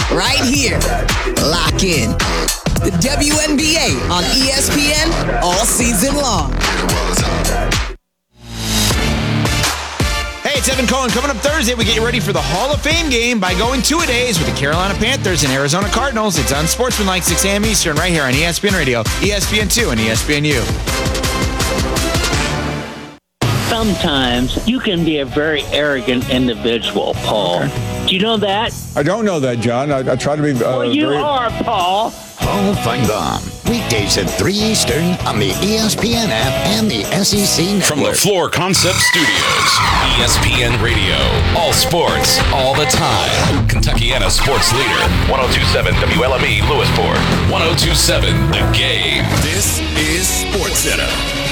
right here. Lock in. The WNBA on ESPN all season long. Hey, it's Evan Cohen. Coming up Thursday, we get you ready for the Hall of Fame game by going two-a-days with the Carolina Panthers and Arizona Cardinals. It's on Sportsmanlike, 6 a.m. Eastern, right here on ESPN Radio, ESPN2, and ESPNU. Sometimes you can be a very arrogant individual, Paul. Do you know that? I don't know that, John. I try to be you are, Paul. Hall of Fame weekdays at 3 Eastern on the ESPN app and the SEC Network. From the Floor Concept Studios, ESPN Radio. All sports, all the time. Kentuckiana sports leader. 102.7 WLME Lewisport. 102.7 The Game. This is SportsCenter.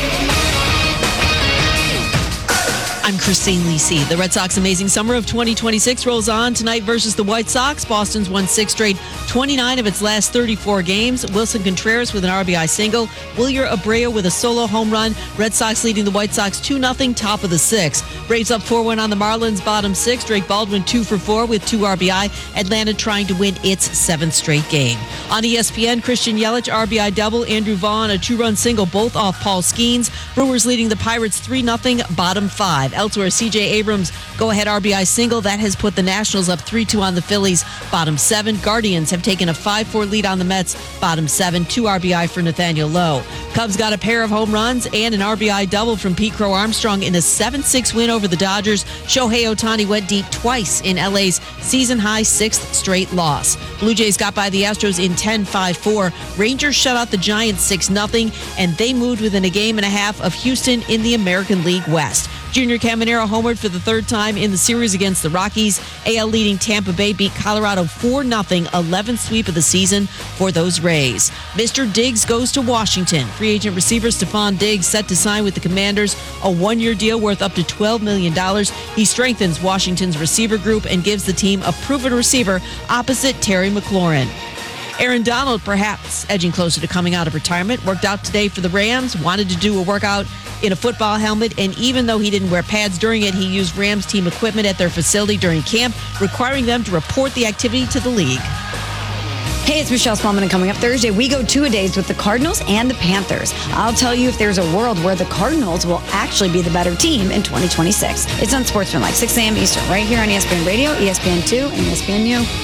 I'm Christine Lisi. The Red Sox amazing summer of 2026 rolls on tonight versus the White Sox. Boston's won 6 straight, 29 of its last 34 games. Wilson Contreras with an RBI single. Wilyer Abreu with a solo home run. Red Sox leading the White Sox 2-0, top of the 6th. Braves up 4-1 on the Marlins, bottom 6. Drake Baldwin 2 for 4 with 2 RBI. Atlanta trying to win its 7th straight game. On ESPN, Christian Yelich RBI double. Andrew Vaughn a 2-run single, both off Paul Skeens. Brewers leading the Pirates 3-0, bottom 5. Elsewhere, C.J. Abrams go-ahead RBI single. That has put the Nationals up 3-2 on the Phillies, bottom 7. Guardians have taken a 5-4 lead on the Mets, bottom 7. 2 RBI for Nathaniel Lowe. Cubs got a pair of home runs and an RBI double from Pete Crow Armstrong in a 7-6 win over the Dodgers. Shohei Ohtani went deep twice in LA's season-high 6th straight loss. Blue Jays got by the Astros in 10-5-4. Rangers shut out the Giants 6-0, and they moved within a game and a half of Houston in the American League West. Junior Caminero homered for the 3rd time in the series against the Rockies. AL leading Tampa Bay beat Colorado 4-0, 11th sweep of the season for those Rays. Mr. Diggs goes to Washington. Free agent receiver Stephon Diggs set to sign with the Commanders a 1-year deal worth up to $12 million. He strengthens Washington's receiver group and gives the team a proven receiver opposite Terry McLaurin. Aaron Donald, perhaps edging closer to coming out of retirement, worked out today for the Rams, wanted to do a workout in a football helmet, and even though he didn't wear pads during it, he used Rams team equipment at their facility during camp, requiring them to report the activity to the league. Hey, it's Michelle Spellman, and coming up Thursday, we go two-a-days with the Cardinals and the Panthers. I'll tell you if there's a world where the Cardinals will actually be the better team in 2026. It's on Sportsmanlike, 6 a.m. Eastern, right here on ESPN Radio, ESPN2, and ESPNU.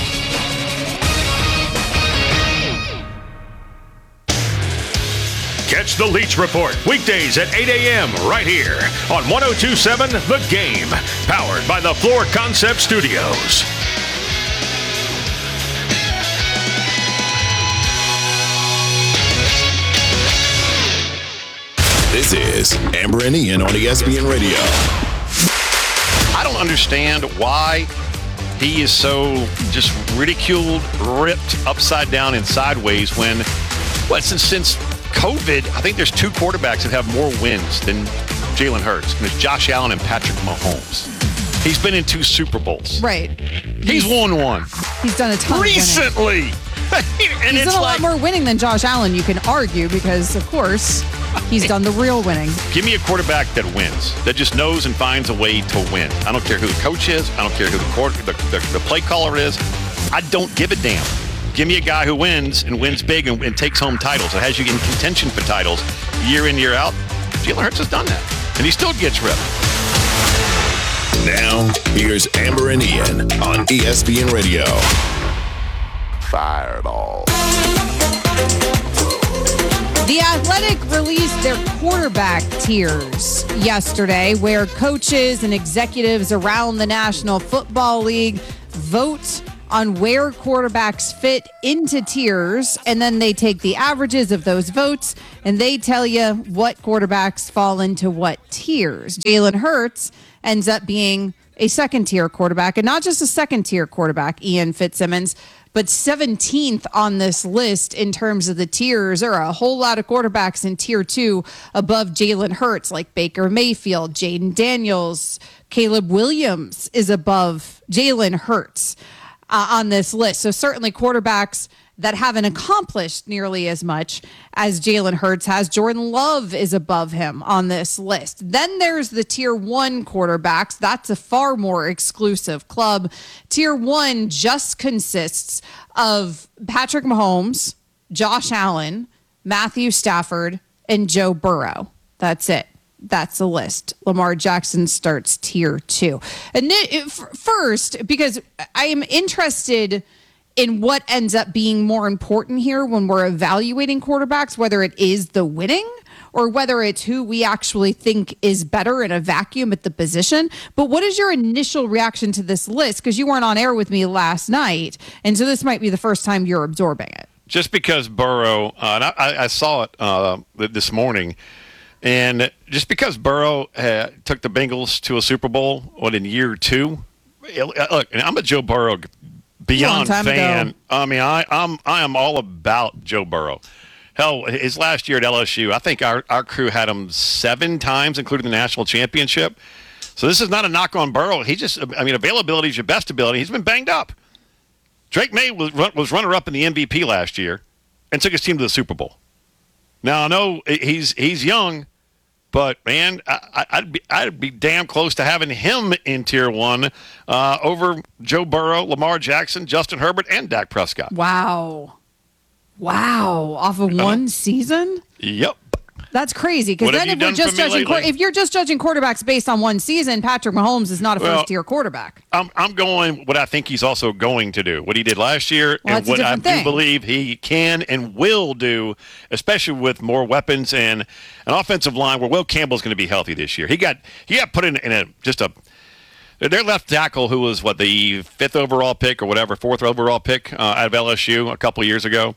Catch the Leach Report weekdays at 8 a.m. right here on 102.7 The Game, powered by the Floor Concept Studios. This is Amber and Ian on ESPN Radio. I don't understand why he is so just ridiculed, ripped upside down and sideways when, since COVID, I think there's 2 quarterbacks that have more wins than Jalen Hurts. And it's Josh Allen and Patrick Mahomes. He's been in 2 Super Bowls. Right. He's won 1. He's done a ton recently. And he's done a lot more winning than Josh Allen, you can argue, because, of course, he's done the real winning. Give me a quarterback that wins, that just knows and finds a way to win. I don't care who the coach is. I don't care who the play caller is. I don't give a damn. Give me a guy who wins and wins big and takes home titles. It has you in contention for titles year in, year out. Jalen Hurts has done that, and he still gets ripped. Now, here's Amber and Ian on ESPN Radio. Fireball. The Athletic released their quarterback tiers yesterday, where coaches and executives around the National Football League vote on where quarterbacks fit into tiers, and then they take the averages of those votes and they tell you what quarterbacks fall into what tiers. Jalen Hurts ends up being a 2nd-tier quarterback, and not just a 2nd-tier quarterback, Ian Fitzsimmons, but 17th on this list in terms of the tiers. There are a whole lot of quarterbacks in tier 2 above Jalen Hurts, like Baker Mayfield, Jaden Daniels, Caleb Williams is above Jalen Hurts. on this list. So certainly quarterbacks that haven't accomplished nearly as much as Jalen Hurts has. Jordan Love is above him on this list. Then there's the tier 1 quarterbacks. That's a far more exclusive club. Tier 1 just consists of Patrick Mahomes, Josh Allen, Matthew Stafford, and Joe Burrow. That's it. That's the list. Lamar Jackson starts tier 2. And first, because I am interested in what ends up being more important here when we're evaluating quarterbacks, whether it is the winning or whether it's who we actually think is better in a vacuum at the position. But what is your initial reaction to this list? Because you weren't on air with me last night, and so this might be the first time you're absorbing it. Just because Burrow, and I saw it this morning, and just because Burrow took the Bengals to a Super Bowl in year 2, look, and I'm a Joe Burrow beyond fan. I mean, I am all about Joe Burrow. Hell, his last year at LSU, I think our crew had him 7 times, including the national championship. So this is not a knock on Burrow. Availability is your best ability. He's been banged up. Drake May was runner-up in the MVP last year and took his team to the Super Bowl. Now, I know he's young, but, man, I'd be damn close to having him in tier 1 over Joe Burrow, Lamar Jackson, Justin Herbert, and Dak Prescott. Wow. Off of one season? Yep. That's crazy. Because then if you're just judging quarterbacks based on one season, Patrick Mahomes is not a first-tier quarterback. I'm going what I think he's also going to do, what he did last year, and what I do believe he can and will do, especially with more weapons and an offensive line where Will Campbell's going to be healthy this year. He got put in their left tackle, who was the 5th overall pick or whatever, 4th overall pick out of LSU a couple of years ago.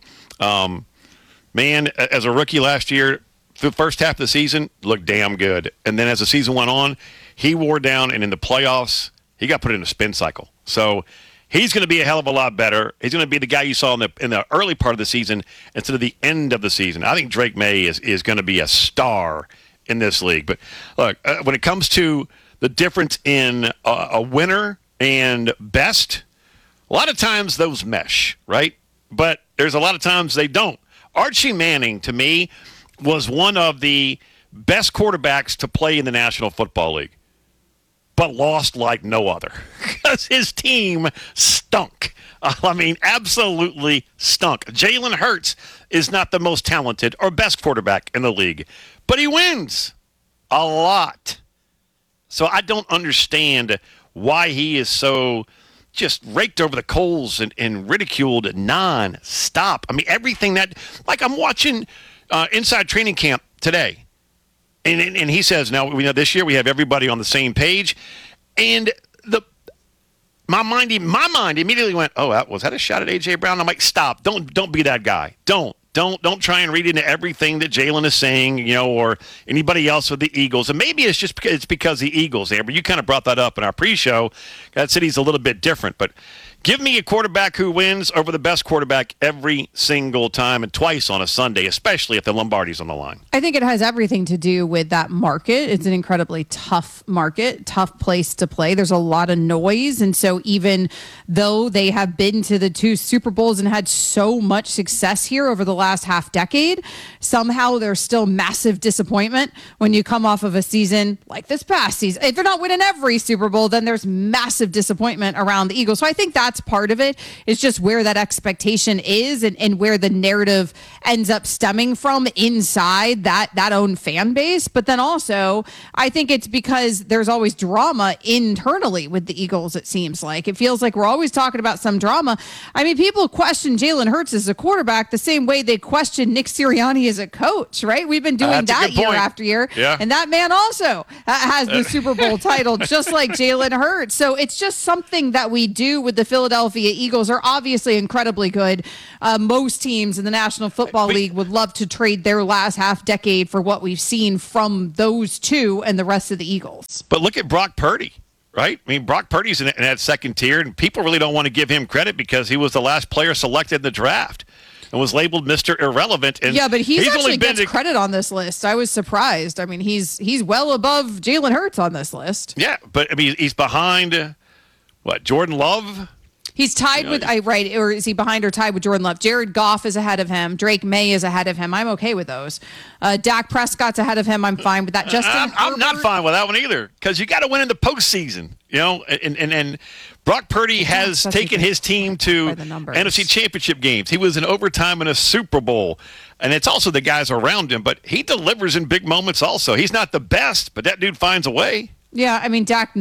Man, as a rookie last year, the first half of the season looked damn good. And then as the season went on, he wore down, and in the playoffs, he got put in a spin cycle. So he's going to be a hell of a lot better. He's going to be the guy you saw in the early part of the season instead of the end of the season. I think Drake May is going to be a star in this league. But look, when it comes to the difference in a winner and best, a lot of times those mesh, right? But there's a lot of times they don't. Archie Manning, to me, was one of the best quarterbacks to play in the National Football League, but lost like no other because his team stunk. Absolutely stunk. Jalen Hurts is not the most talented or best quarterback in the league, but he wins a lot. So I don't understand why he is so just raked over the coals and ridiculed non-stop. Everything I'm watching Inside Training Camp today. And he says, now, this year we have everybody on the same page. And my mind immediately went, oh, was that a shot at A.J. Brown? I'm like, stop. Don't be that guy. Don't try and read into everything that Jalen is saying, or anybody else with the Eagles. And maybe it's just because the Eagles, Amber. You kind of brought that up in our pre-show. That city's a little bit different. But give me a quarterback who wins over the best quarterback every single time and twice on a Sunday, especially if the Lombardi's on the line. I think it has everything to do with that market. It's an incredibly tough market, tough place to play. There's a lot of noise. And so even though they have been to the 2 Super Bowls and had so much success here over the last half decade, somehow there's still massive disappointment when you come off of a season like this past season. If they're not winning every Super Bowl, then there's massive disappointment around the Eagles. So I think that's part of it. It's just where that expectation is and where the narrative ends up stemming from inside that own fan base. But then also, I think it's because there's always drama internally with the Eagles, it seems like. It feels like we're always talking about some drama. People question Jalen Hurts as a quarterback the same way they question Nick Sirianni as a coach, right? We've been doing that year after year. Yeah. And that man also has the Super Bowl title, just like Jalen Hurts. So it's just something that we do with the Philadelphia Eagles. Are obviously incredibly good. Most teams in the National Football League would love to trade their last half decade for what we've seen from those 2 and the rest of the Eagles. But look at Brock Purdy, right? Brock Purdy's in that second tier, and people really don't want to give him credit because he was the last player selected in the draft and was labeled Mr. Irrelevant. And yeah, but he's actually gets credit on this list. I was surprised. He's well above Jalen Hurts on this list. Yeah, but he's behind, Jordan Love? He's tied with, right, or is he behind or tied with Jordan Love? Jared Goff is ahead of him. Drake May is ahead of him. I'm okay with those. Dak Prescott's ahead of him. I'm fine with that. I'm not fine with that one either, because you got to win in the postseason, and Brock Purdy has taken his team to NFC Championship games. He was in overtime in a Super Bowl, and it's also the guys around him, but he delivers in big moments also. He's not the best, but that dude finds a way. Yeah, I mean, Dak's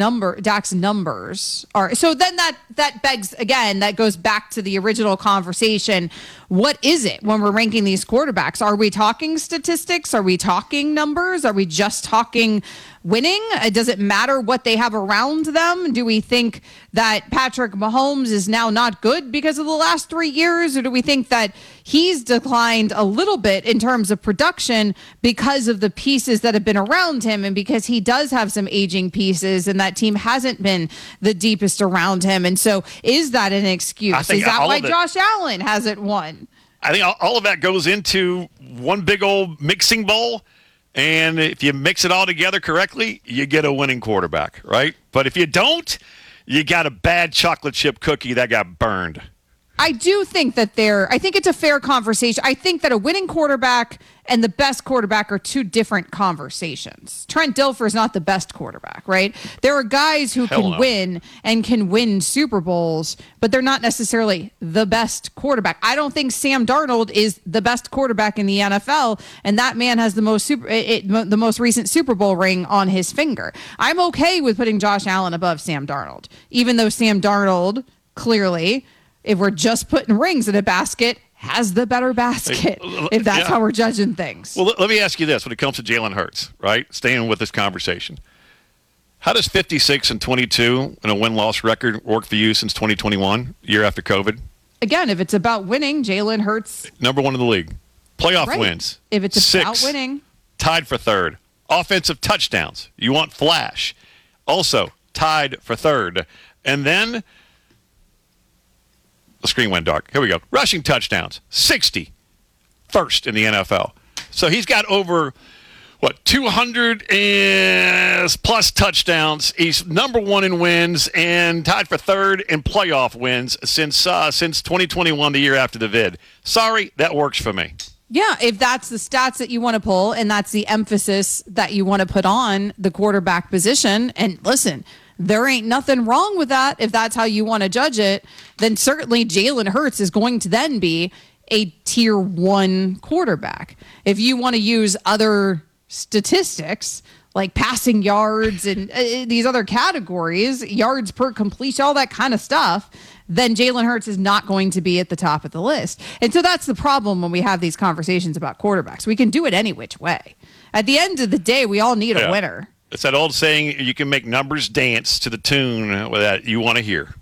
numbers are so. Then that begs again. That goes back to the original conversation. What is it when we're ranking these quarterbacks? Are we talking statistics? Are we talking numbers? Are we just talking winning? Does it matter what they have around them? Do we think that Patrick Mahomes is now not good because of the last 3 years, or do we think that he's declined a little bit in terms of production because of the pieces that have been around him, and because he does have some aging pieces and that team hasn't been the deepest around him? And so is that an excuse? Is that why Josh Allen hasn't won? I think all of that goes into one big old mixing bowl. And if you mix it all together correctly, you get a winning quarterback, right? But if you don't, you got a bad chocolate chip cookie that got burned. I do think that I think it's a fair conversation. I think that a winning quarterback and the best quarterback are two different conversations. Trent Dilfer is not the best quarterback, right? There are guys who can win and can win Super Bowls, but they're not necessarily the best quarterback. I don't think Sam Darnold is the best quarterback in the NFL, and that man has the most recent Super Bowl ring on his finger. I'm okay with putting Josh Allen above Sam Darnold, even though Sam Darnold clearly, if we're just putting rings in a basket, has the better basket, if that's how we're judging things. Well, let me ask you this when it comes to Jalen Hurts, right? Staying with this conversation. How does 56-22 and a win-loss record work for you since 2021, year after COVID? Again, if it's about winning, Jalen Hurts. Number one in the league. Playoff wins. If it's 6, about winning. Tied for third. Offensive touchdowns. You want flash. Also tied for third. And then the screen went dark. Here we go. Rushing touchdowns, 60. First in the NFL. So he's got over, 200 plus touchdowns. He's number one in wins and tied for third in playoff wins since 2021, the year after the vid. Sorry, that works for me. Yeah, if that's the stats that you want to pull and that's the emphasis that you want to put on the quarterback position, and listen, there ain't nothing wrong with that. If that's how you want to judge it, then certainly Jalen Hurts is going to then be a tier 1 quarterback. If you want to use other statistics like passing yards and these other categories, yards per completion, all that kind of stuff, then Jalen Hurts is not going to be at the top of the list. And so that's the problem when we have these conversations about quarterbacks. We can do it any which way. At the end of the day, we all need a winner. It's that old saying, you can make numbers dance to the tune that you want to hear.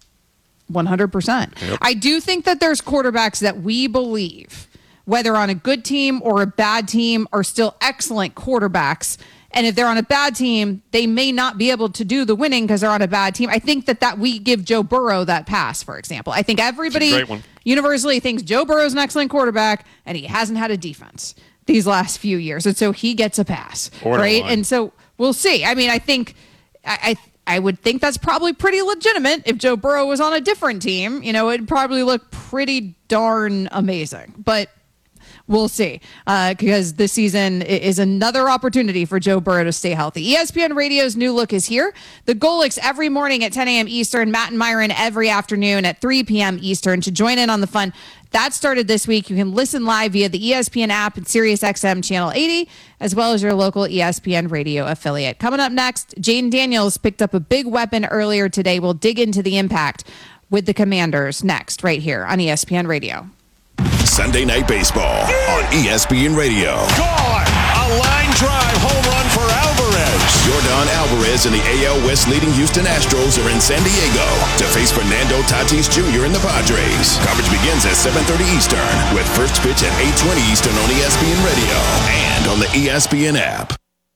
100%. Yep. I do think that there's quarterbacks that we believe, whether on a good team or a bad team, are still excellent quarterbacks. And if they're on a bad team, they may not be able to do the winning because they're on a bad team. I think that we give Joe Burrow that pass, for example. I think everybody universally thinks Joe Burrow's an excellent quarterback, and he hasn't had a defense these last few years. And so he gets a pass, right? And so we'll see. I mean, I think I would think that's probably pretty legitimate. If Joe Burrow was on a different team, it'd probably look pretty darn amazing. But we'll see, because this season is another opportunity for Joe Burrow to stay healthy. ESPN Radio's new look is here. The Golics every morning at 10 a.m. Eastern, Matt and Myron every afternoon at 3 p.m. Eastern to join in on the fun. That started this week. You can listen live via the ESPN app and SiriusXM Channel 80, as well as your local ESPN Radio affiliate. Coming up next, Jaden Daniels picked up a big weapon earlier today. We'll dig into the impact with the Commanders next, right here on ESPN Radio. Sunday Night Baseball on ESPN Radio. Gone! A line drive home run for Alvarez. Yordan Alvarez and the AL West leading Houston Astros are in San Diego to face Fernando Tatis Jr. and the Padres. Coverage begins at 7:30 Eastern with first pitch at 8:20 Eastern on ESPN Radio and on the ESPN app.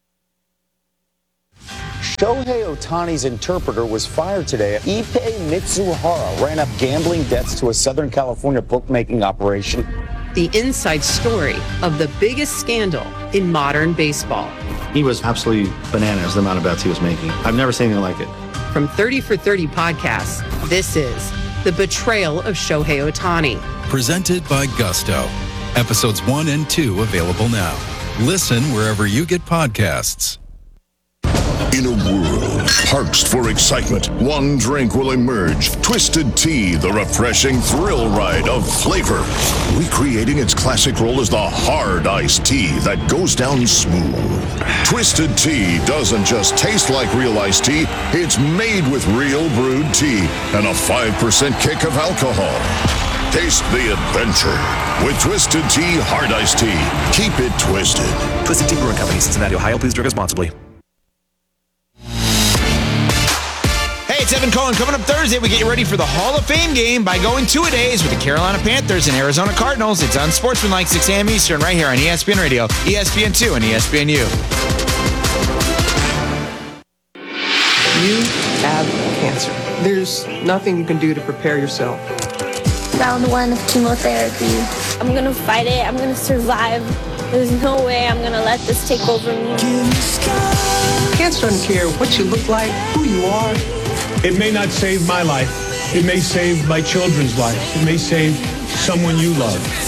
Shohei Ohtani's interpreter was fired today. Ippei Mitsuhara ran up gambling debts to a Southern California bookmaking operation. The inside story of the biggest scandal in modern baseball. He was absolutely bananas, the amount of bets he was making. I've never seen anything like it. From 30 for 30 podcasts, this is The Betrayal of Shohei Ohtani. Presented by Gusto. Episodes 1 and 2 available now. Listen wherever you get podcasts. In a world parched for excitement, one drink will emerge. Twisted Tea, the refreshing thrill ride of flavor. Recreating its classic role as the hard iced tea that goes down smooth. Twisted Tea doesn't just taste like real iced tea, it's made with real brewed tea and a 5% kick of alcohol. Taste the adventure with Twisted Tea Hard Iced Tea. Keep it twisted. Twisted Tea Brewing Company, Cincinnati, Ohio. Please drink responsibly. Hey, it's Evan Cohen. Coming up Thursday, we get you ready for the Hall of Fame game by going two-a-days with the Carolina Panthers and Arizona Cardinals. It's unsportsmanlike 6 a.m. Eastern right here on ESPN Radio, ESPN2, and ESPNU. You have cancer. There's nothing you can do to prepare yourself. Round 1 of chemotherapy. I'm gonna fight it. I'm gonna survive. There's no way I'm gonna let this take over me. Cancer doesn't care what you look like, who you are. It may not save my life. It may save my children's lives. It may save someone you love.